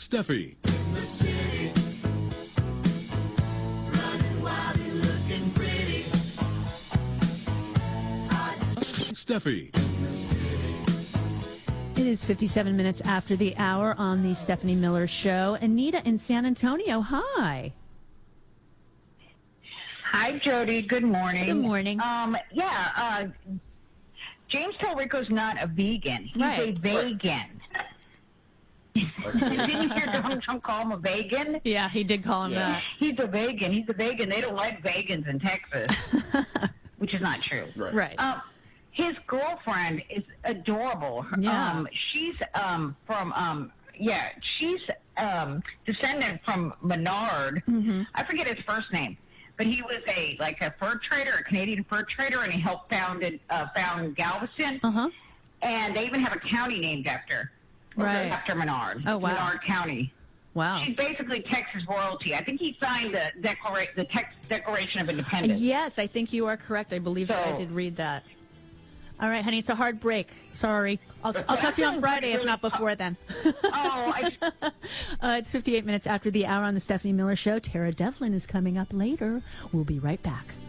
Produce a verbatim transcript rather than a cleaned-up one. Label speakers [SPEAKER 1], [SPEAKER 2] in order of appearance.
[SPEAKER 1] Steffi.
[SPEAKER 2] In the city, running wild and looking pretty.
[SPEAKER 1] Steffi.
[SPEAKER 3] It is fifty-seven minutes after the hour on the Stephanie Miller Show. Anita in San Antonio, hi.
[SPEAKER 4] Hi, Jody. Good morning.
[SPEAKER 3] Good morning.
[SPEAKER 4] Um, yeah, uh, James Tallricko's not a vegan. He's
[SPEAKER 3] Right.
[SPEAKER 4] a vegan. Didn't you hear Donald Trump call him a vegan?
[SPEAKER 3] Yeah, he did call him
[SPEAKER 4] Yeah. He's a vegan. He's a vegan. They don't like vegans in Texas, which is not true.
[SPEAKER 3] that. Right.
[SPEAKER 4] Um, his girlfriend is adorable.
[SPEAKER 3] Yeah.
[SPEAKER 4] Um, she's um, from, um, yeah, she's um, descendant from Menard.
[SPEAKER 3] Mm-hmm.
[SPEAKER 4] I forget his first name, but he was a like a fur trader, a Canadian fur trader, and he helped founded uh, found Galveston.
[SPEAKER 3] Uh-huh.
[SPEAKER 4] And they even have a county named after,
[SPEAKER 3] Right.
[SPEAKER 4] after Menard.
[SPEAKER 3] Oh, wow.
[SPEAKER 4] Menard County.
[SPEAKER 3] Wow.
[SPEAKER 4] She's basically Texas royalty. I think he signed the declara- the Tex- Declaration of Independence.
[SPEAKER 3] Yes, I think you are correct. I believe that I
[SPEAKER 4] So-
[SPEAKER 3] did read that. All right, honey, it's a hard break. Sorry. I'll, I'll talk to you on Friday, if not before then.
[SPEAKER 4] Oh, I
[SPEAKER 3] uh, it's fifty-eight minutes after the hour on the Stephanie Miller Show. Tara Devlin is coming up later. We'll be right back.